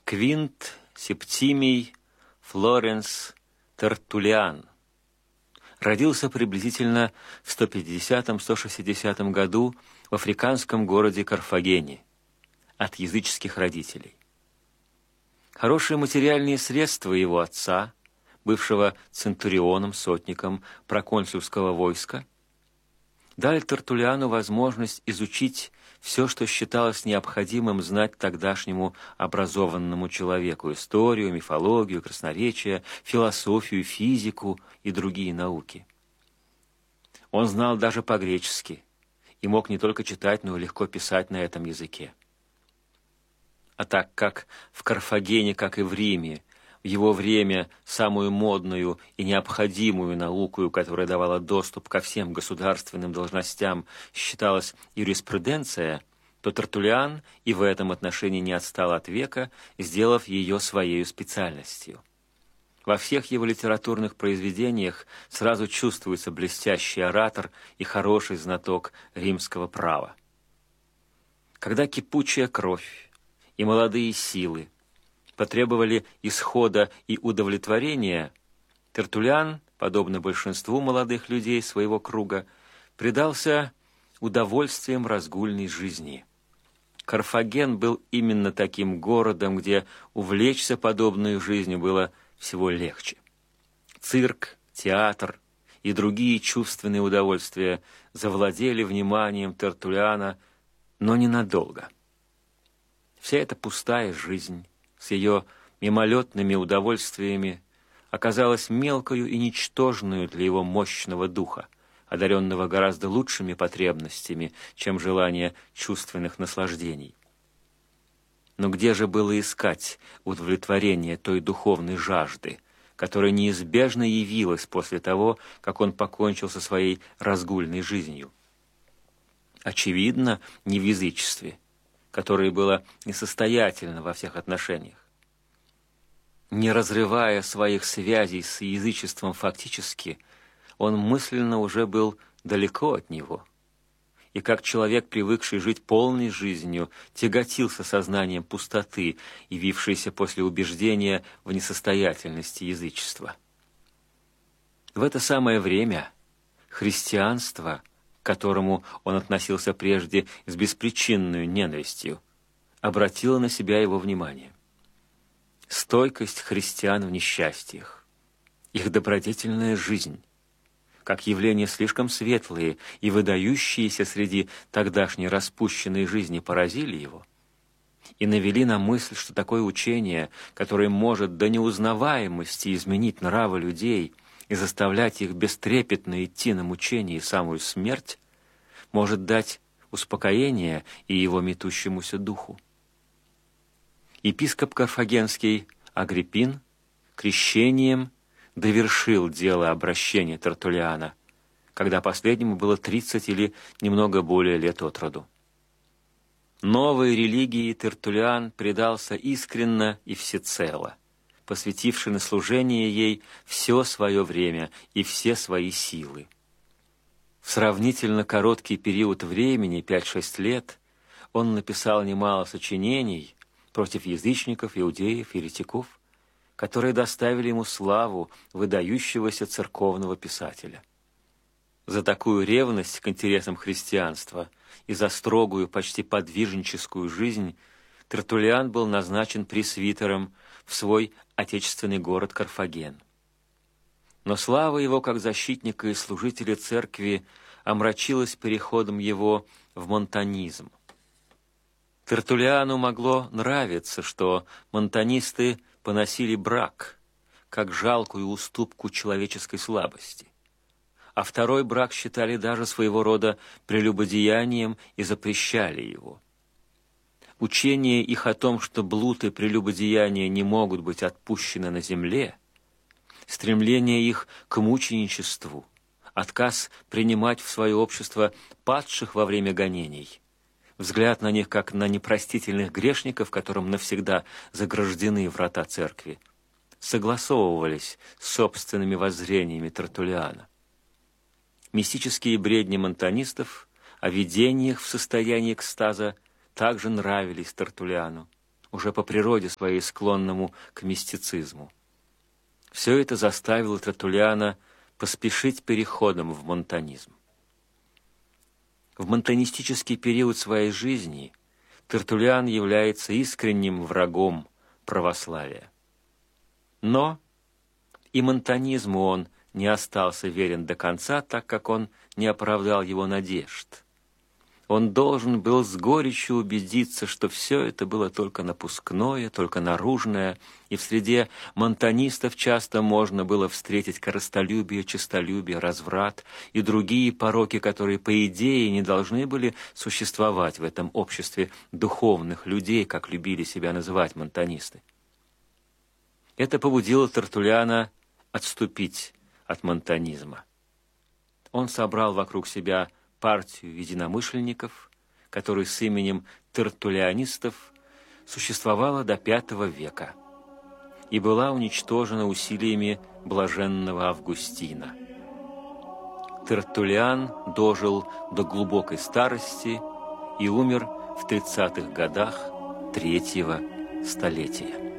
Квинт Септимий Флоренс Тертуллиан родился приблизительно в 150-160 году в африканском городе Карфагене от языческих родителей. Хорошие материальные средства его отца, бывшего центурионом, сотником проконсульского войска, дали Тертуллиану возможность изучить все, что считалось необходимым знать тогдашнему образованному человеку: историю, мифологию, красноречие, философию, физику и другие науки. Он знал даже по-гречески и мог не только читать, но и легко писать на этом языке. А так как в Карфагене, как и в Риме, в его время самую модную и необходимую науку, которая давала доступ ко всем государственным должностям, считалась юриспруденция, то Тертуллиан и в этом отношении не отстал от века, сделав ее своей специальностью. Во всех его литературных произведениях сразу чувствуется блестящий оратор и хороший знаток римского права. Когда кипучая кровь и молодые силы потребовали исхода и удовлетворения, Тертуллиан, подобно большинству молодых людей своего круга, предался удовольствиям разгульной жизни. Карфаген был именно таким городом, где увлечься подобной жизнью было всего легче. Цирк, театр и другие чувственные удовольствия завладели вниманием Тертуллиана, но ненадолго. Вся эта пустая жизнь с ее мимолетными удовольствиями оказалась мелкою и ничтожную для его мощного духа, одаренного гораздо лучшими потребностями, чем желание чувственных наслаждений. Но где же было искать удовлетворение той духовной жажды, которая неизбежно явилась после того, как он покончил со своей разгульной жизнью? Очевидно, не в язычестве, которое было несостоятельно во всех отношениях. Не разрывая своих связей с язычеством фактически, он мысленно уже был далеко от него, и как человек, привыкший жить полной жизнью, тяготился сознанием пустоты, явившейся после убеждения в несостоятельности язычества. В это самое время христианство, к которому он относился прежде с беспричинной ненавистью, обратило на себя его внимание. Стойкость христиан в несчастьях, их добродетельная жизнь, как явления слишком светлые и выдающиеся среди тогдашней распущенной жизни, поразили его и навели на мысль, что такое учение, которое может до неузнаваемости изменить нравы людей и заставлять их бестрепетно идти на мучение и самую смерть, может дать успокоение и его метущемуся духу. Епископ Карфагенский Агриппин крещением довершил дело обращения Тертуллиана, когда последнему было 30 или немного более лет от роду. Новой религии Тертуллиан предался искренно и всецело, посвятивший на служение ей все свое время и все свои силы. В сравнительно короткий период времени, 5-6 лет, он написал немало сочинений против язычников, иудеев, еретиков, которые доставили ему славу выдающегося церковного писателя. За такую ревность к интересам христианства и за строгую, почти подвижническую жизнь Тертуллиан был назначен пресвитером в свой отечественный город Карфаген. Но слава его как защитника и служителя церкви омрачилась переходом его в монтанизм. Тертуллиану могло нравиться, что монтанисты поносили брак как жалкую уступку человеческой слабости, а второй брак считали даже своего рода прелюбодеянием и запрещали его. Учение их о том, что блуд и прелюбодеяния не могут быть отпущены на земле, стремление их к мученичеству, отказ принимать в свое общество падших во время гонений, взгляд на них как на непростительных грешников, которым навсегда заграждены врата церкви, согласовывались с собственными воззрениями Тертуллиана. Мистические бредни монтанистов о видениях в состоянии экстаза также нравились Тертуллиану. уже по природе своей склонному к мистицизму. Все это заставило Тертуллиана поспешить переходом в монтанизм. В монтанистический период своей жизни Тертуллиан является искренним врагом православия. Но и монтанизму он не остался верен до конца, так как он не оправдал его надежд. Он должен был с горечью убедиться, что все это было только напускное, только наружное, и в среде монтанистов часто можно было встретить корыстолюбие, честолюбие, разврат и другие пороки, которые, по идее, не должны были существовать в этом обществе духовных людей, как любили себя называть монтанисты. Это побудило Тертуллиана отступить от монтанизма. Он собрал вокруг себя партию единомышленников, которая с именем тертуллианистов существовала до V века и была уничтожена усилиями блаженного Августина. Тертуллиан дожил до глубокой старости и умер в 30-х годах III столетия.